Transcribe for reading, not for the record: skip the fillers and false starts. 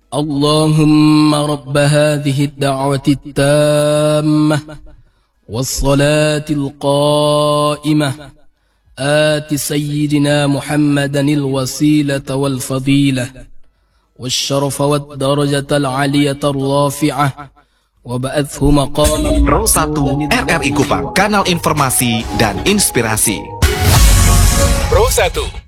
اللهم رب هذه الدعوة التامة والصلاة القائمة آت سيدنا محمدا الوسيلة والفضيلة والشرف والدرجة العالية الرافعة وبعثه مقاما. Pro 1 RRI Kupang, kanal informasi dan inspirasi. Pro 1